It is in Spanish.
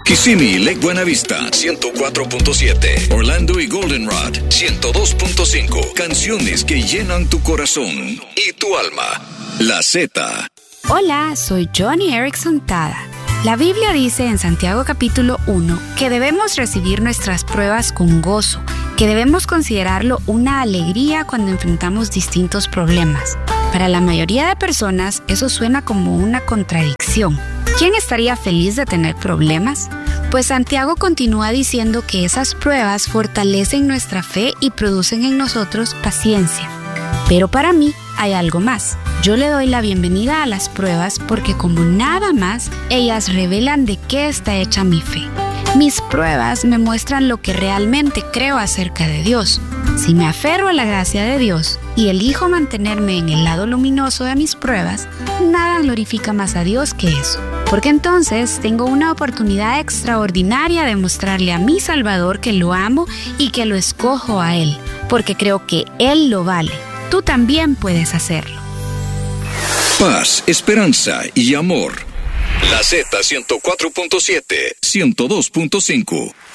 Kissimmee, Lake Buena Vista, 104.7. Orlando y Goldenrod, 102.5. Canciones que llenan tu corazón y tu alma. La Z. Hola, soy Johnny Erickson Tada. La Biblia dice en Santiago capítulo 1 que debemos recibir nuestras pruebas con gozo, que debemos considerarlo una alegría cuando enfrentamos distintos problemas. Para la mayoría de personas eso suena como una contradicción. ¿Quién estaría feliz de tener problemas? Pues Santiago continúa diciendo que esas pruebas fortalecen nuestra fe y producen en nosotros paciencia. Pero para mí hay algo más. Yo le doy la bienvenida a las pruebas porque como nada más, ellas revelan de qué está hecha mi fe. Mis pruebas me muestran lo que realmente creo acerca de Dios. Si me aferro a la gracia de Dios y elijo mantenerme en el lado luminoso de mis pruebas, nada glorifica más a Dios que eso. Porque entonces tengo una oportunidad extraordinaria de mostrarle a mi Salvador que lo amo y que lo escojo a Él, porque creo que Él lo vale. Tú también puedes hacerlo. Paz, esperanza y amor. La Z 104.7, 102.5.